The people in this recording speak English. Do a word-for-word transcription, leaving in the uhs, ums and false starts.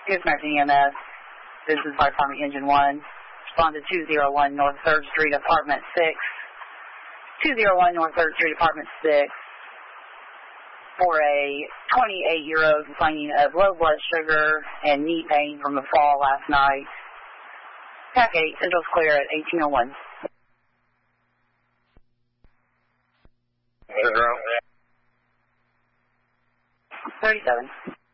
Good American E M S. This is Fire Department Engine one. Respond to two oh one North third Street, Apartment six. two oh one North third Street, Apartment six. For a twenty-eight-year-old complaining of low blood sugar and knee pain from the fall last night. Pack eight, Central's clear at eighteen oh one. thirty-seven.